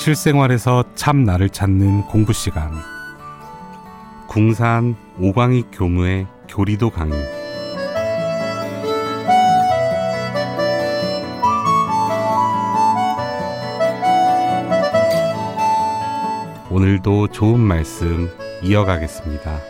실생활에서 참 나를 찾는 공부 시간. 궁산 오광익 교무의 교리도 강의. 오늘도 좋은 말씀 이어가겠습니다.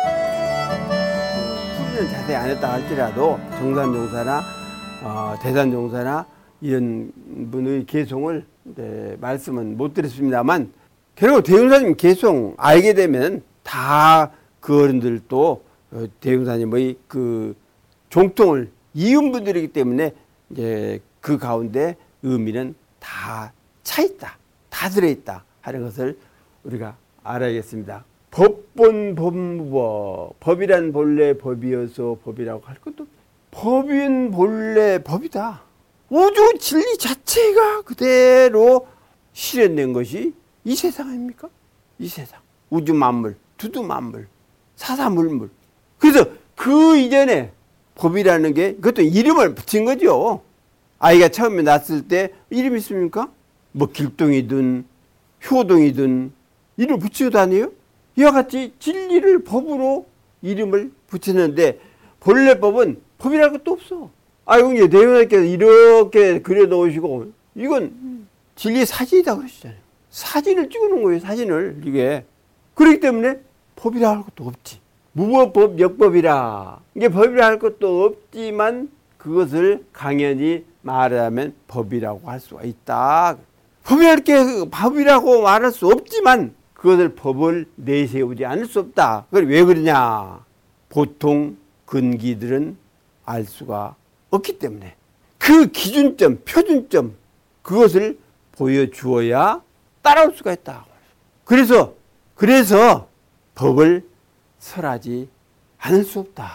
훈련을 자세히 안 했다 할지라도 정산종사나 대산종사나 이런 분의 개송을 말씀은 못 드렸습니다만, 결국 대웅사님 개송 알게 되면 다 그 어른들도 대웅사님의 그 종통을 이은 분들이기 때문에 이제 그 가운데 의미는 다 차있다, 다 들어있다 하는 것을 우리가 알아야겠습니다. 법본 법무법, 법이란 본래 법이어서 법이라고 할 것도, 법은 본래 법이다. 우주 진리 자체가 그대로 실현된 것이 이 세상 아닙니까? 이 세상. 우주 만물, 두두 만물, 사사물물. 그래서 그 이전에 법이라는 게, 그것도 이름을 붙인 거죠. 아이가 처음에 낳았을 때 이름 있습니까? 뭐 길동이든 효동이든 이름을 붙이고 다녀요? 이와 같이 진리를 법으로 이름을 붙이는데, 본래 법은 법이라는 것도 없어. 아이고, 이제 대웅사님께서 이렇게 그려놓으시고, 이건 진리 사진이다 그러시잖아요. 사진을 찍어 놓은 거예요, 사진을. 이게. 그렇기 때문에 법이라 할 것도 없지. 무법법, 역법이라. 이게 법이라 할 것도 없지만, 그것을 강연히 말하면 법이라고 할 수가 있다. 법이라고 말할 수 없지만, 그것을 법을 내세우지 않을 수 없다. 그걸 왜 그러냐? 보통 근기들은 알 수가 없기 때문에 그 기준점, 표준점, 그것을 보여주어야 따라올 수가 있다. 그래서 법을 설하지 않을 수 없다.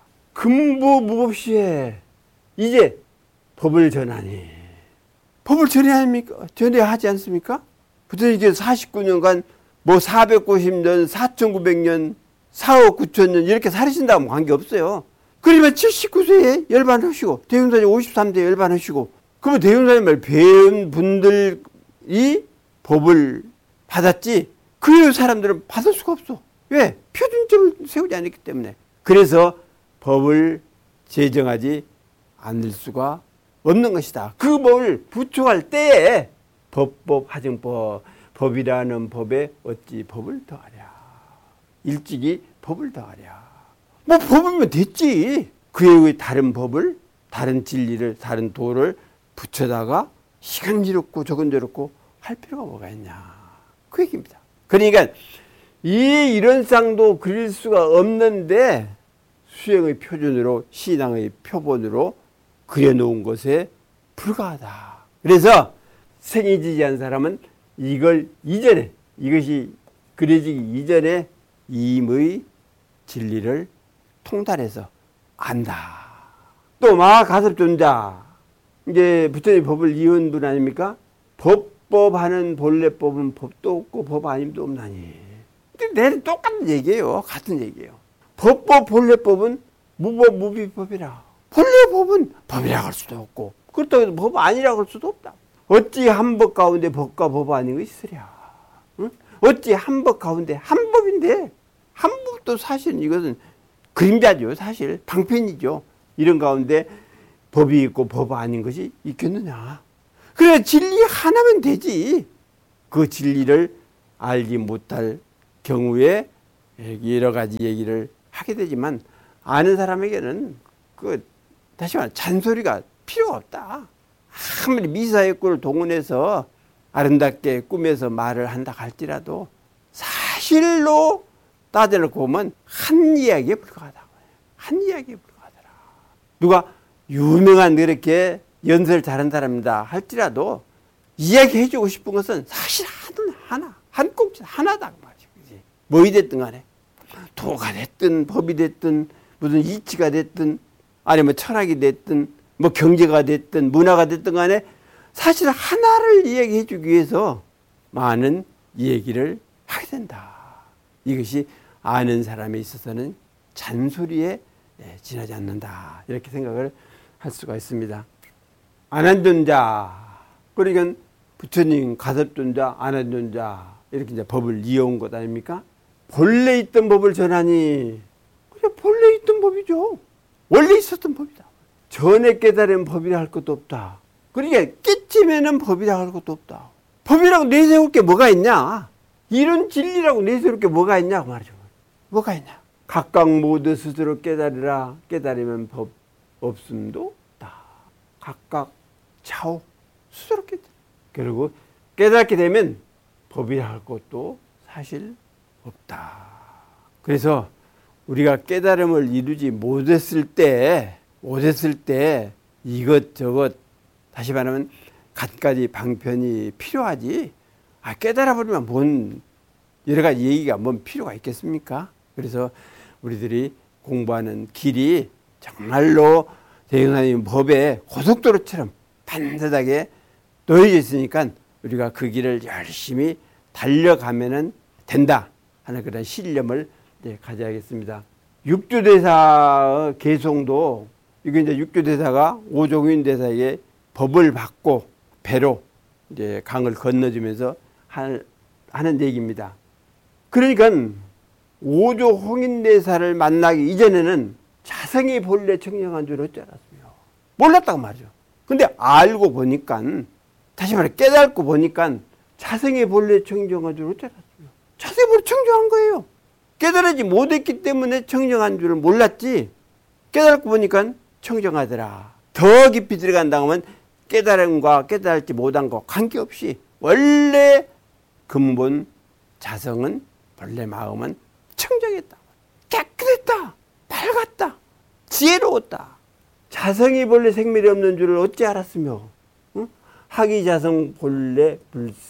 금부무법시에 이제 법을 전하니, 법을 전해야 하지 않습니까? 부처님께서 49년간 뭐 490년, 4900년, 4억 9천년 이렇게 살으신다면 관계없어요. 그러면 79세에 열반하시고, 대웅사님 53세에 열반하시고, 그러면 대웅사님을 배운 분들이 법을 받았지, 그 사람들은 받을 수가 없어. 왜? 표준점을 세우지 않았기 때문에. 그래서 법을 제정하지 않을 수가 없는 것이다. 그 법을 부초할 때에 법법 하증법, 법이라는 법에 어찌 법을 더하랴. 일찍이 법을 더하랴. 뭐 법이면 됐지. 그에 의해 다른 법을, 다른 진리를, 다른 도를 붙여다가 시간지럽고 저건저렇고 할 필요가 뭐가 있냐. 그 얘기입니다. 그러니까 이 이론상도 그릴 수가 없는데 수행의 표준으로, 신앙의 표본으로 그려놓은 것에 불과하다. 그래서 생이지지 않은 사람은 이걸 이전에, 이것이 그려지기 이전에 임의 진리를 통달해서 안다. 또 마가섭존자, 이제 부처님 법을 이은 분 아닙니까? 법하는 본래법은 법도 없고 법 아님도 없나니. 내는 똑같은 얘기예요. 같은 얘기예요. 법법 본래법은 무법 무비법이라. 본래법은 법이라고 할 수도 없고, 그렇다고 해서 법 아니라고 할 수도 없다. 어찌 한 법 가운데 법과 법 아닌 것이 있으랴. 응? 어찌 한 법 가운데 한 법인데, 한 법도 사실은 이것은 그림자죠. 사실 방편이죠. 이런 가운데 법이 있고 법 아닌 것이 있겠느냐. 그래, 진리 하나면 되지. 그 진리를 알지 못할 경우에 여러 가지 얘기를 하게 되지만, 아는 사람에게는 다시 말해 잔소리가 필요가 없다. 아무리 미사역구를 동원해서 아름답게 꾸며서 말을 한다 할지라도 사실로 따져놓고 보면 한 이야기에 불과하다고 해요. 한 이야기에 불과하더라. 누가 유명한 그렇게 연설 잘한 사람이다 할지라도 이야기해주고 싶은 것은 사실 하나, 한 꼭지 하나다. 뭐이 됐든 간에, 도가 됐든 법이 됐든 무슨 이치가 됐든 아니면 철학이 됐든 뭐 경제가 됐든 문화가 됐든 간에 사실 하나를 이야기해 주기 위해서 많은 얘기를 하게 된다. 이것이 아는 사람에 있어서는 잔소리에 지나지 않는다. 이렇게 생각을 할 수가 있습니다. 안한존자, 그러니까 부처님 가섭존자, 안한존자 이렇게 이제 법을 이어온 것 아닙니까? 본래 있던 법을 전하니 그냥 본래 있던 법이죠. 원래 있었던 법이다. 전에 깨달은 법이라 할 것도 없다. 그러니까 깨치면은 법이라 할 것도 없다. 법이라고 내세울 게 뭐가 있냐? 이런 진리라고 내세울 게 뭐가 있냐고 말이죠. 뭐가 있냐? 각각 모두 스스로 깨달으라. 깨달으면 법 없음도 없다. 각각 차오 스스로 깨달아. 그리고 깨닫게 되면 법이라 할 것도 사실 없다. 그래서 우리가 깨달음을 이루지 못했을 때 이것저것 다시 말하면 갖가지 방편이 필요하지. 깨달아버리면 뭔 여러 가지 얘기가 뭔 필요가 있겠습니까? 그래서 우리들이 공부하는 길이 정말로 대승사님 법에 고속도로처럼 반듯하게 놓여져 있으니까 우리가 그 길을 열심히 달려가면 된다 하는 그런 신념을 가져야겠습니다. 육조대사의 개송도 이게 이제 육조대사가 오종인 대사에게 법을 받고 배로 이제 강을 건너주면서 하는 얘기입니다. 그러니까 오조 홍인대사를 만나기 이전에는 자성이 본래 청정한 줄 어찌 알았으며 몰랐다고 말이죠. 근데 알고 보니까 다시 말해 깨닫고 보니까 자성이 본래 청정한 줄 어찌 알았으며 자성이 본래 청정한 거예요. 깨달지 못했기 때문에 청정한 줄을 몰랐지 깨닫고 보니까 청정하더라. 더 깊이 들어간다고 하면 깨달음과 깨달지 못한 거 관계없이 원래 근본 자성은 본래 마음은 청정했다. 깨끗했다. 밝았다. 지혜로웠다. 자성이 본래 생멸이 없는 줄을 어찌 알았으며 학이자성 본래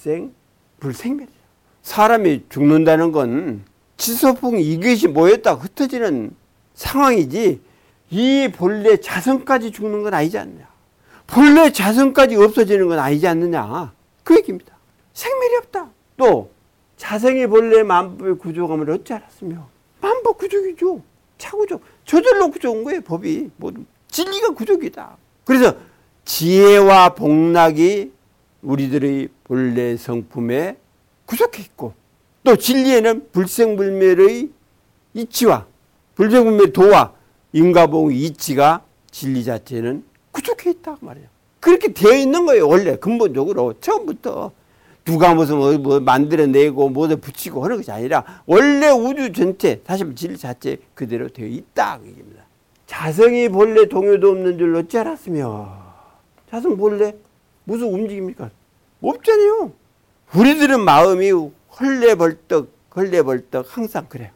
불생멸이다. 사람이 죽는다는 건 지소풍 이것이 모였다 흩어지는 상황이지 이 본래 자성까지 죽는 건 아니지 않느냐. 본래 자성까지 없어지는 건 아니지 않느냐. 그 얘기입니다. 생멸이 없다. 또 자성이 본래 만법의 구조감을 어찌 알았으며 만법 구족이죠. 차구족. 저절로 구조인 거예요. 법이. 모두. 진리가 구족이다. 그래서 지혜와 복락이 우리들의 본래 성품에 구속해 있고 또 진리에는 불생불멸의 이치와 불생불멸의 도와 인과보응의 이치가 진리 자체는 구속해 있다 말이에요. 그렇게 되어 있는 거예요. 원래 근본적으로 처음부터 누가 무슨 뭐 만들어내고 뭐를 붙이고 하는 것이 아니라 원래 우주 전체 다시 말해 진리 자체 그대로 되어 있다 그 얘기입니다. 자성이 본래 동요도 없는 줄 어찌 알았으며 자성 본래 무슨 움직입니까? 없잖아요. 우리들은 마음이 헐레벌떡 항상 그래요.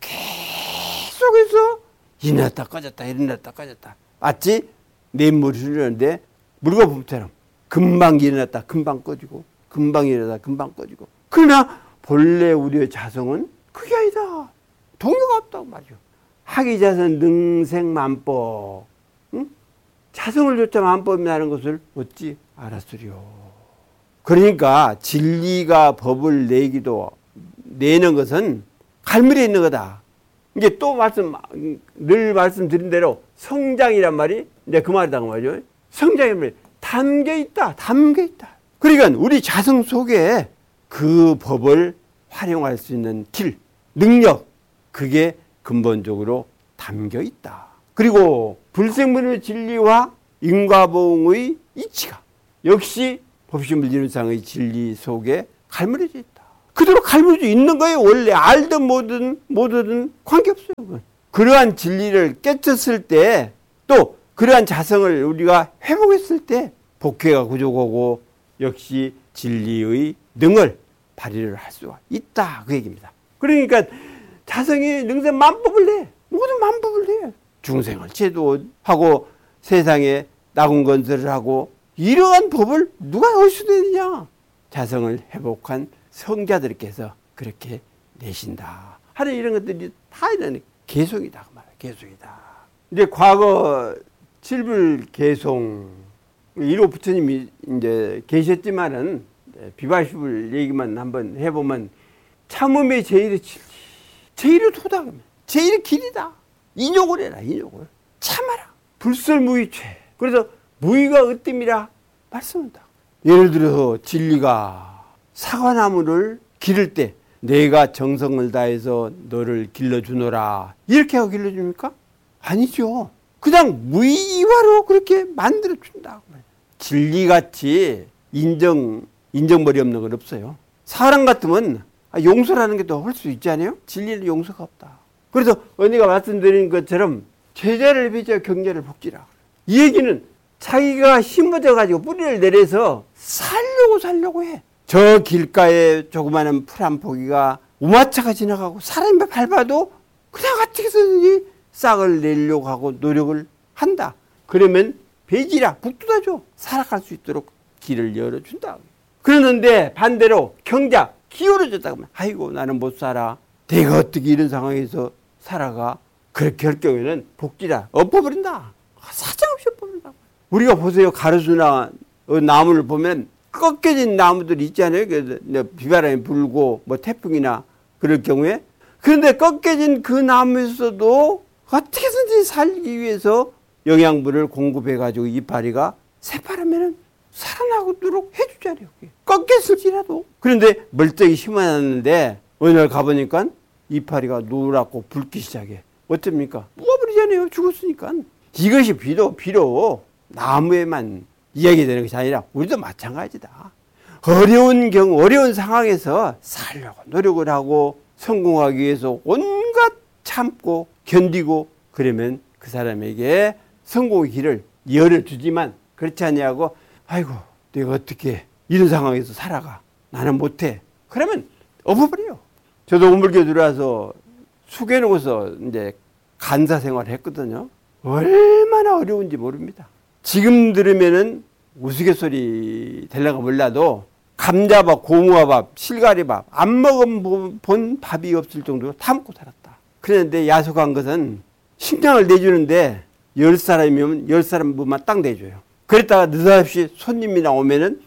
계속해서 일어났다 꺼졌다 일어났다 꺼졌다. 마치 냇물이 흐르는데 물거품처럼 금방 일어났다 금방 꺼지고 금방 일어났다 금방 꺼지고. 그러나 본래 우리의 자성은 그게 아니다. 동요가 없다고 말이죠. 학이자성 능생만법. 응? 자성을 조차 만법이라는 것을 어찌 알았으리요. 그러니까 진리가 법을 내는 것은 갈물에 있는 거다. 이게 또 늘 말씀드린 대로 성장이란 말이 이제 그 말이라고 말이죠. 성장이란 말이 담겨 있다. 그러니까 우리 자성 속에 그 법을 활용할 수 있는 길, 능력, 그게 근본적으로 담겨 있다. 그리고 불생물의 진리와 인과보응의 이치가 역시 법신불진상의 진리 속에 갈무려져 있다. 그대로 갈무려져 있는 거예요. 원래 알든 모르든 관계없어요. 그러한 진리를 깨쳤을 때 또 그러한 자성을 우리가 회복했을 때 복회가 구족하고 역시 진리의 능을 발휘를 할 수가 있다. 그 얘기입니다. 그러니까 자성이 능생 만법을 내. 모든 만법을 내. 중생을 제도하고 세상에 낙원 건설을 하고 이러한 법을 누가 어디서 내느냐. 자성을 회복한 성자들께서 그렇게 내신다 하는 이런 것들이 다 이런 개송이다. 그 말이야. 개송이다. 이제 과거 칠불개송 1호 부처님이 이제 계셨지만은 비바십을 얘기만 한번 해보면 참음의 제일의 진리, 제일의 도다, 제일의 길이다. 인욕을 해라, 인욕을. 참아라. 불설무의죄. 그래서 무의가 으뜸이라 말씀한다. 예를 들어서 진리가 사과나무를 기를 때 내가 정성을 다해서 너를 길러주노라 이렇게 하고 길러줍니까? 아니죠. 그냥 무의화로 그렇게 만들어준다. 진리같이 인정머리 없는 건 없어요. 사람 같으면 용서라는 게 더 할 수 있지 않아요? 진리는 용서가 없다. 그래서 언니가 말씀드린 것처럼 제자를 빚어 경제를 복지라. 이 얘기는 자기가 심어져 가지고 뿌리를 내려서 살려고 해. 저 길가에 조그마한 풀 한 포기가 우마차가 지나가고 사람이 밟아도 그냥 어떻게 해서든지 싹을 내려고 하고 노력을 한다. 그러면 배지라 북돋아줘. 살아갈 수 있도록 길을 열어준다. 그러는데 반대로 경작 기울어졌다 그러면 아이고 나는 못 살아. 내가 어떻게 이런 상황에서 살아가. 그렇게 할 경우에는 복지라 엎어버린다. 사정없이 엎어버린다. 우리가 보세요. 가로수나 나무를 보면 꺾여진 나무들이 있잖아요. 비바람이 불고 뭐 태풍이나 그럴 경우에. 그런데 꺾여진 그 나무에서도 어떻게든지 살기 위해서 영양분을 공급해가지고 이파리가 새파라면은 살아나도록 해주잖아요. 꺾였을지라도. 그런데 멀쩡히 심어놨는데 어느 날 가보니까 이파리가 노랗고 붉기 시작해. 어쩝니까? 뽑아버리잖아요. 죽었으니까. 이것이 비록 나무에만 이야기되는 것이 아니라 우리도 마찬가지다. 어려운 상황에서 살려고 노력을 하고 성공하기 위해서 온갖 참고 견디고 그러면 그 사람에게 성공의 길을 열어주지만 그렇지 아니하고 아이고 내가 어떻게 이런 상황에서 살아가 나는 못해 그러면 엎어버려요. 저도 우물교 들어와서 숙여놓고서 이제 간사 생활을 했거든요. 얼마나 어려운지 모릅니다. 지금 들으면은 우스갯소리 될려가 몰라도 감자밥, 고무화밥, 실가리밥 안 먹어본 밥이 없을 정도로 다 먹고 살았다. 그런데 야속한 것은 식량을 내주는데 10사람이면 10사람만 딱 내줘요. 그랬다가 느닷없이 손님이 나오면은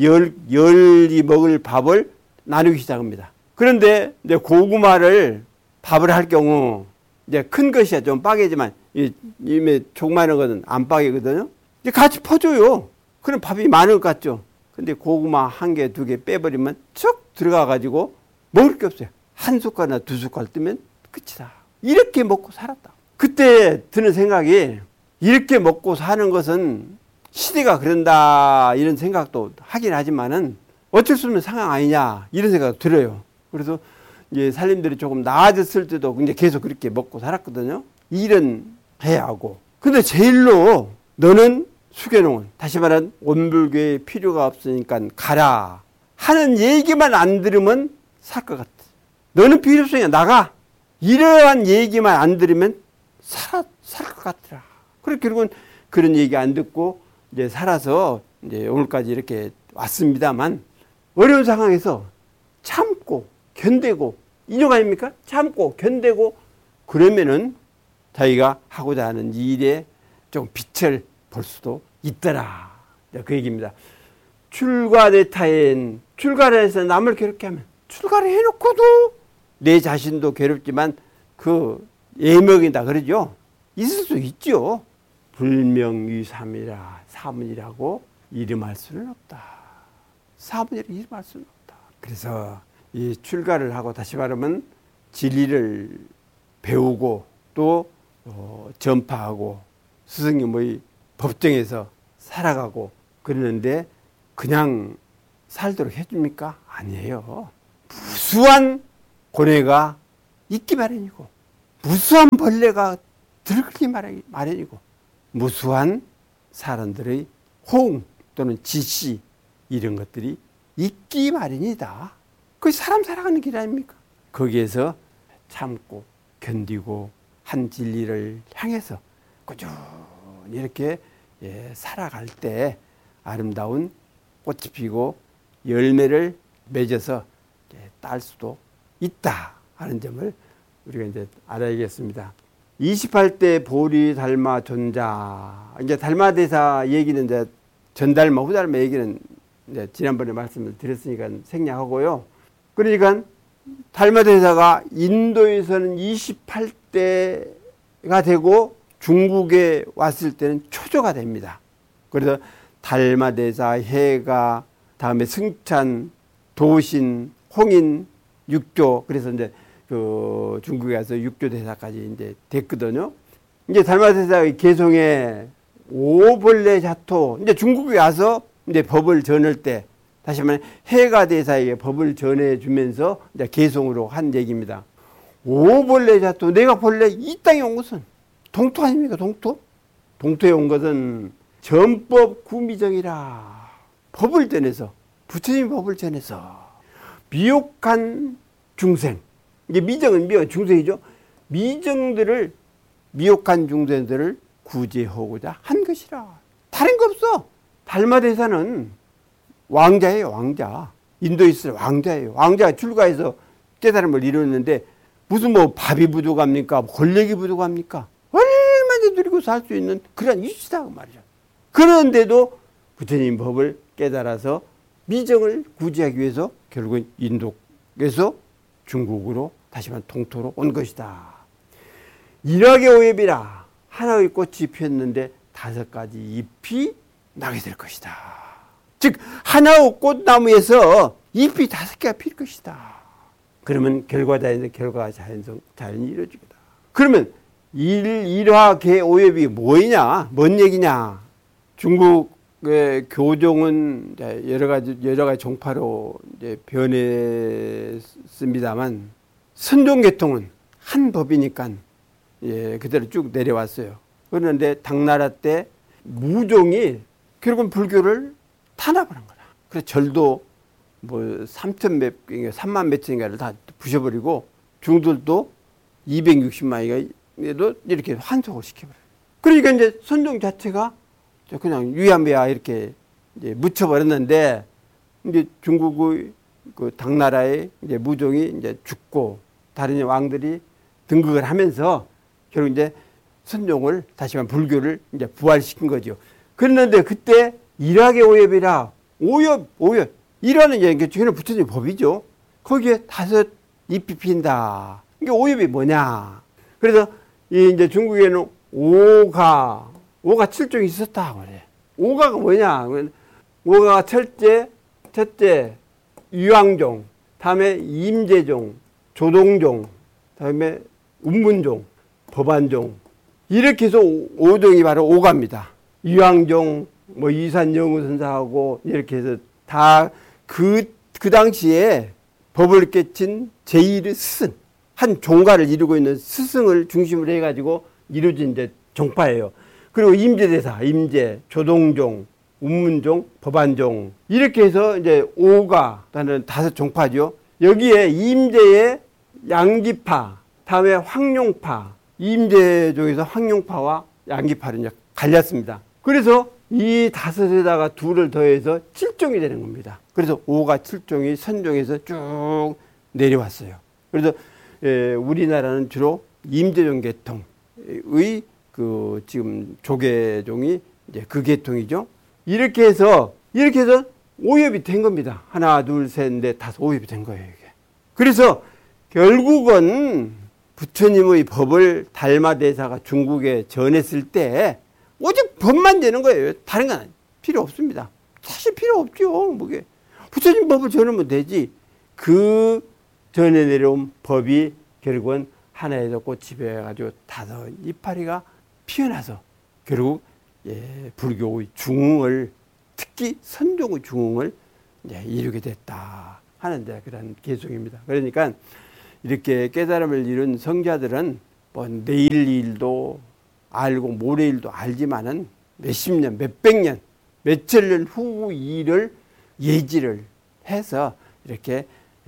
열이 먹을 밥을 나누기 시작합니다. 그런데 이제 고구마를 밥을 할 경우 이제 큰 것이야 좀 빠개지만 이미 조그마한 것은 안 빠개거든요. 이제 같이 퍼줘요. 그럼 밥이 많을 것 같죠. 근데 고구마 한 개, 두 개 빼버리면 쭉 들어가가지고 먹을 게 없어요. 한 숟갈이나 두 숟갈 뜨면 끝이다. 이렇게 먹고 살았다. 그때 드는 생각이 이렇게 먹고 사는 것은 시대가 그런다 이런 생각도 하긴 하지만은 어쩔 수 없는 상황 아니냐 이런 생각도 들어요. 그래서 이제 살림들이 조금 나아졌을 때도 이제 계속 그렇게 먹고 살았거든요. 일은 해야 하고. 근데 제일로 너는 수계농은 다시 말하면 원불교에 필요가 없으니까 가라 하는 얘기만 안 들으면 살 것 같아. 너는 필요 없으니까 나가. 이러한 얘기만 안 들으면 살 것 같더라. 그래 결국은 그런 얘기 안 듣고 이제 살아서 이제 오늘까지 이렇게 왔습니다만 어려운 상황에서 참고 견디고 인용 아닙니까? 참고 견디고 그러면은 자기가 하고자 하는 일에 좀 빛을 볼 수도 있더라. 그 얘기입니다. 출가대타엔 출가를 해서 남을 괴롭게 하면 출가를 해놓고도 내 자신도 괴롭지만 그 예명이다 그러죠. 있을 수 있죠. 불명위삼이라 사문이라고 이름할 수는 없다. 사문이라고 이름할 수는 없다. 그래서 이 출가를 하고 다시 말하면 진리를 배우고 또 전파하고 스승님의 법정에서 살아가고 그러는데 그냥 살도록 해줍니까? 아니에요. 무수한 고뇌가 있기 마련이고 무수한 벌레가 들끓기 마련이고 무수한 사람들의 호응 또는 지시 이런 것들이 있기 마련이다. 그게 사람 살아가는 길 아닙니까? 거기에서 참고 견디고 한 진리를 향해서 꾸준히 이렇게 살아갈 때 아름다운 꽃이 피고 열매를 맺어서 딸 수도 있다 하는 점을 우리가 이제 알아야겠습니다. 28대 보리 달마 존자. 이제 달마대사 얘기는 이제 전달마 후달마 얘기는 이제 지난번에 말씀을 드렸으니까 생략하고요. 그러니까 달마대사가 인도에서는 28대가 되고 중국에 왔을 때는 초조가 됩니다. 그래서 달마대사, 해가, 다음에 승찬, 도신, 홍인, 육조. 그래서 이제 그 중국에 가서 육조 대사까지 이제 됐거든요. 이제 달마대사의 개성에 오벌레 자토. 이제 중국에 와서 이제 법을 전할 때, 다시 말해 해가 대사에게 법을 전해주면서 이제 개성으로 한 얘기입니다. 오벌레 자토. 내가 본래 이 땅에 온 것은 동토 아닙니까? 동토? 동토에 온 것은 전법 구미정이라. 법을 전해서, 부처님 법을 전해서 미혹한 중생. 이게 미정은 중생이죠. 미정들을, 미혹한 중생들을 구제하고자 한 것이라. 다른 거 없어. 달마대사는 왕자예요, 왕자. 인도에 있을 왕자예요. 왕자가 출가해서 깨달음을 이루었는데 무슨 뭐 밥이 부족합니까? 권력이 부족합니까? 얼마나 누리고 살 수 있는 그런 이치다 그 말이죠. 그런데도 부처님 법을 깨달아서 미정을 구제하기 위해서 결국은 인도에서 중국으로 다시 말해 동토로 온 것이다. 일학의 오엽이라. 하나의 꽃이 피었는데 5가지 잎이 나게 될 것이다. 즉 하나의 꽃나무에서 잎이 5개가 필 것이다. 그러면 결과자인데 결과가 자연히 이루어지겠다. 그러면 일화계 오엽이 뭐냐? 뭔 얘기냐? 중국의 교종은 여러 가지 종파로 이제 변했습니다만 선종계통은 한 법이니까 그대로 쭉 내려왔어요. 그런데 당나라 때 무종이 결국은 불교를 탄압을 한 거라. 그래서 절도 뭐 3만 몇 천인가를 다 부셔버리고 중들도 260만이가 이렇게 환속을 시켜버려요. 그러니까 이제 선종 자체가 그냥 위안부야 이렇게 이제 묻혀버렸는데 이제 중국의 그 당나라의 이제 무종이 이제 죽고 다른 왕들이 등극을 하면서 결국 이제 선종을 다시 말해 불교를 이제 부활시킨 거죠. 그랬는데 그때 일학의 오엽이라 오엽 일화는 이제 부처님 법이죠. 거기에 5 잎이 핀다. 이게 오엽이 뭐냐? 그래서 이제 중국에는 오가 7종이 있었다 그래. 오가가 뭐냐? 오가가 첫째 유황종, 다음에 임재종, 조동종, 다음에 운문종, 법안종. 이렇게 해서 5종이 바로 오가입니다. 유황종, 뭐 이산영우선사하고 이렇게 해서 다 그 당시에 법을 깨친 제1의 스승, 한 종가를 이루고 있는 스승을 중심으로 해가지고 이루어진 이제 종파예요. 그리고 임재대사, 임재, 조동종, 운문종, 법안종 이렇게 해서 이제 5가 다른 5 종파죠. 여기에 임재의 양기파, 다음에 황룡파, 임재종에서 황룡파와 양기파를 이제 갈렸습니다. 그래서 이 5에다가 2를 더해서 7종이 되는 겁니다. 그래서 5가 7종이 선종에서 쭉 내려왔어요. 그래서 우리나라는 주로 임재종 계통의 그 지금 조계종이 이제 그 계통이죠. 이렇게 해서 오엽이 된 겁니다. 하나, 둘, 셋, 넷, 5 오엽이 된 거예요, 이게. 그래서 결국은 부처님의 법을 달마대사가 중국에 전했을 때 오직 법만 되는 거예요. 다른 건 필요 없습니다. 사실 필요 없죠. 뭐게 부처님 법을 전하면 되지. 그 전에 내려온 법이 결국은 하나에서 꽃이 피어가지고 5 이파리가 피어나서 결국 불교의 중흥을, 특히 선종의 중흥을 이루게 됐다 하는데 그런 개성입니다. 그러니까 이렇게 깨달음을 이룬 성자들은 뭐 내일 일도 알고 모레 일도 알지만은 몇십 년, 몇백 년, 몇천 년 후 일을 예지를 해서 이렇게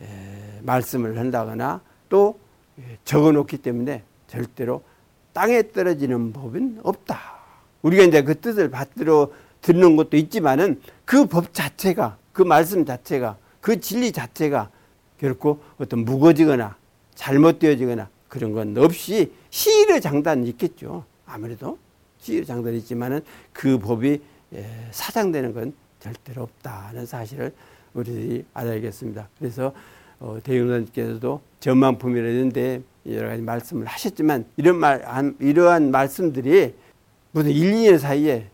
말씀을 한다거나 또 적어놓기 때문에 절대로 땅에 떨어지는 법은 없다. 우리가 이제 그 뜻을 받들어 듣는 것도 있지만은 그 법 자체가, 그 말씀 자체가, 그 진리 자체가 결코 어떤 무거지거나 잘못되어지거나 그런 건 없이 시일의 장단이 있겠죠. 아무래도 시일의 장단이 있지만은 그 법이 사장되는 건 절대로 없다는 사실을 우리들이 알아야겠습니다. 그래서 대웅선님께서도 전망품이라는데 여러 가지 말씀을 하셨지만 이러한 말씀들이 무슨 1, 2년 사이에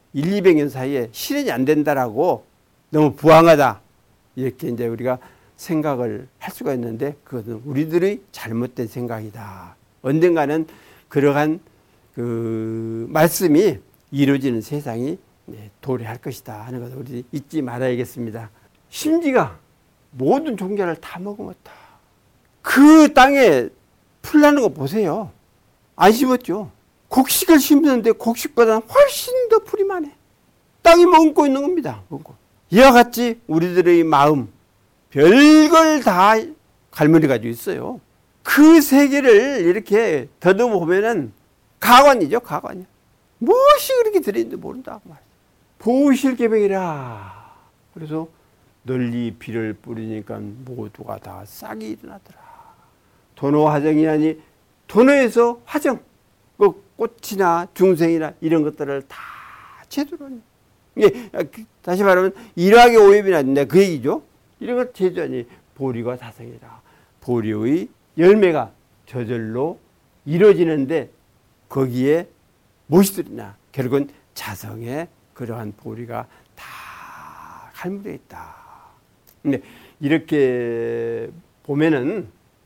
200년 사이에 실현이 안 된다라고 너무 부황하다 이렇게 이제 우리가 생각을 할 수가 있는데 그것은 우리들의 잘못된 생각이다. 언젠가는 그러한 그 말씀이 이루어지는 세상이 도래할 것이다 하는 것을 우리 잊지 말아야겠습니다. 심지가 모든 종자를 다 먹어먹었다. 그 땅에 풀 나는 거 보세요. 안 심었죠. 곡식을 심는데 곡식보다는 훨씬 더 풀이 많아. 땅이 머금고 있는 겁니다. 머금고. 이와 같이 우리들의 마음 별걸 다 갈무리 가지고 있어요. 그 세계를 이렇게 더듬어 보면은 가관이죠, 가관이요. 무엇이 그렇게 들어있는지 모른다 말이에요. 보실개병이라. 그래서 널리 비를 뿌리니까 모두가 다 싹이 일어나더라. 도노화정이라니 도노에서 화정, 그 꽃이나 중생이나 이런 것들을 다 제대로. 이게 다시 말하면 일화의 오염이나 그 얘기죠. 이런 걸 제조하니 보리가 다성이라. 보리의 열매가 저절로 이루어지는데 거기에 무엇이 들었냐? 결국은 자성의 그러한 보리가 다 갈무리에 있다. 근데 이렇게 보면은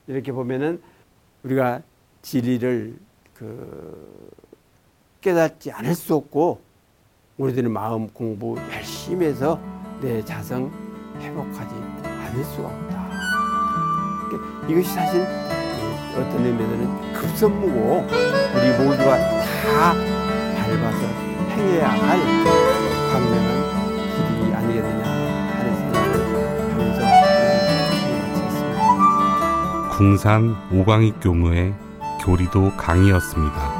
우리가 진리를 깨닫지 않을 수 없고 우리들은 마음 공부 열심히 해서 내 자성 회복하지 않을 수가 없다. 이것이 사실 어떤 의미에서는 급선무고 우리 모두가 다 밟아서 행해야 할 광명한 길이 아니겠느냐 하는 생각을 하면서 마치겠습니다. 궁산 오광익 교무의 교리도 강의였습니다.